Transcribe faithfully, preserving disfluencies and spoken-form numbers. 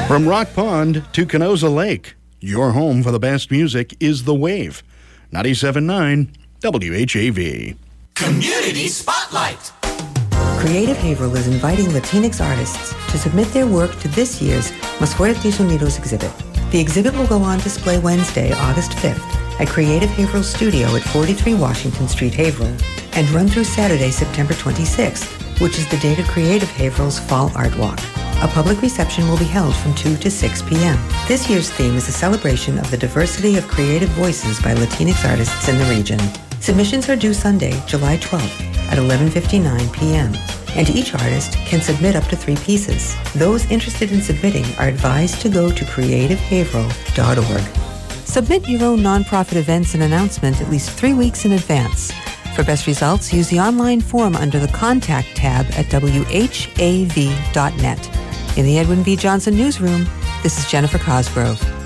From Rock Pond to Canosa Lake, your home for the best music is The Wave. ninety-seven point nine W H A V. Community Spotlight. Creative Haverhill is inviting Latinx artists to submit their work to this year's Más Fuertes Unidos exhibit. The exhibit will go on display Wednesday, August fifth at Creative Haverhill Studio at forty-three Washington Street, Haverhill, and run through Saturday, September twenty-sixth, which is the date of Creative Haverhill's Fall Art Walk. A public reception will be held from two to six p.m. This year's theme is a celebration of the diversity of creative voices by Latinx artists in the region. Submissions are due Sunday, July twelfth at eleven fifty-nine p.m. and each artist can submit up to three pieces. Those interested in submitting are advised to go to creative haverhill dot org. Submit your own nonprofit events and announcement at least three weeks in advance. For best results, use the online form under the Contact tab at W H A V dot net. In the Edwin V. Johnson Newsroom, this is Jennifer Cosgrove.